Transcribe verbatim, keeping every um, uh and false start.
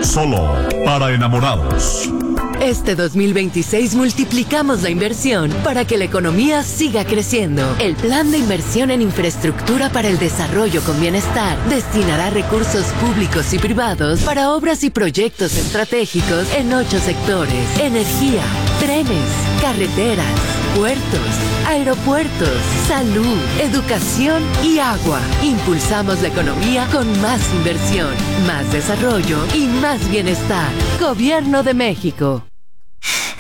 Solo para enamorados. Este dos mil veintiséis multiplicamos la inversión para que la economía siga creciendo. El Plan de Inversión en Infraestructura para el Desarrollo con Bienestar destinará recursos públicos y privados para obras y proyectos estratégicos en ocho sectores: energía, trenes, carreteras, puertos, aeropuertos, salud, educación y agua. Impulsamos la economía con más inversión, más desarrollo y más bienestar. Gobierno de México.